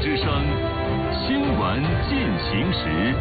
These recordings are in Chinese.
之声新闻进行时。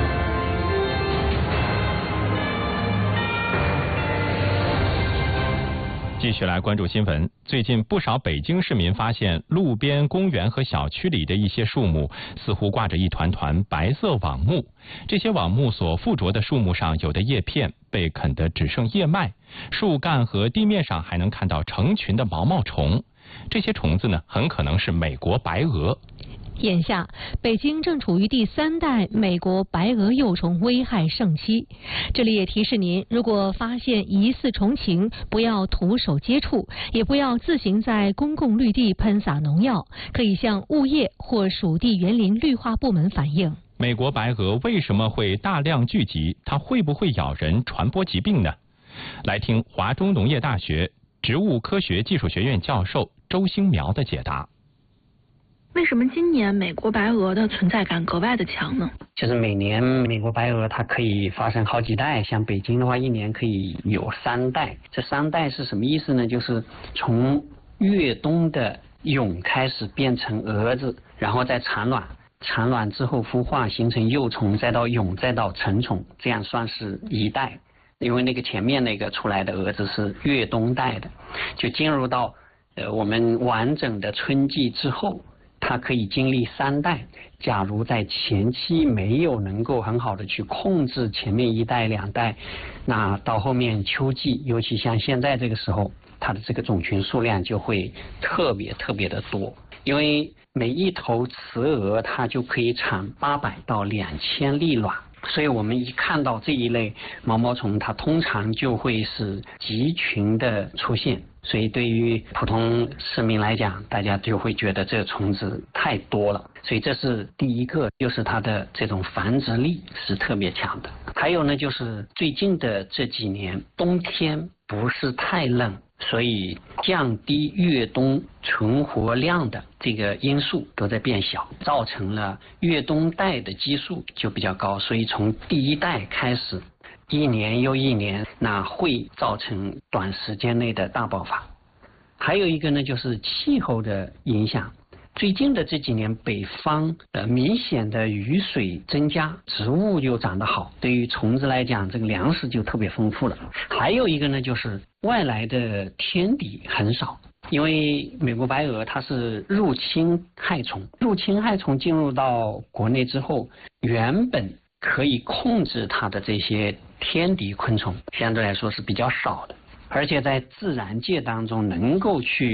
继续来关注新闻。最近不少北京市民发现，路边公园和小区里的一些树木似乎挂着一团团白色网目。这些网目所附着的树木上，有的叶片被啃得只剩叶脉，树干和地面上还能看到成群的毛毛虫。这些虫子呢，很可能是美国白蛾。 眼下，北京正处于第3代美国白蛾幼虫危害盛期。这里也提示您，如果发现疑似虫情，不要徒手接触，也不要自行在公共绿地喷洒农药，可以向物业或属地园林绿化部门反映。 美国白蛾为什么会大量聚集？它会不会咬人、传播疾病呢？来听华中农业大学植物科学技术学院教授周兴苗的解答。 为什么今年美国白蛾的存在感格外的强呢？ 就是每年美国白蛾它可以发生好几代，像北京的话，一年可以有3代。这3代是什么意思呢？就是从越冬的蛹开始变成蛾子，然后再产卵，产卵之后孵化形成幼虫，再到蛹，再到成虫，这样算是1代。因为那个前面那个出来的蛾子是越冬代的，就进入到我们完整的春季之后，它可以经历3代。假如在前期没有能够很好的去控制前面1代2代，那到后面秋季，尤其像现在这个时候，它的这个种群数量就会特别的多。因为每一头雌蛾它就可以产800到2000粒卵，所以我们一看到这一类毛毛虫，它通常就会是集群的出现。所以对于普通市民来讲，大家就会觉得这个虫子太多了，所以这是第一个，就是它的这种繁殖力是特别强的。还有呢，就是最近的这几年冬天不是太冷，所以降低越冬存活量的这个因素都在变小，造成了越冬代的基数就比较高，所以从第1代开始，1年又1年，那会造成短时间内的大爆发。还有一个呢，就是气候的影响。最近的这几年，北方明显的雨水增加，植物就长得好，对于虫子来讲，这个粮食就特别丰富了。还有一个呢，就是外来的天敌很少。因为美国白蛾它是入侵害虫，入侵害虫进入到国内之后，原本可以控制它的这些天敌昆虫相对来说是比较少的，而且在自然界当中能够去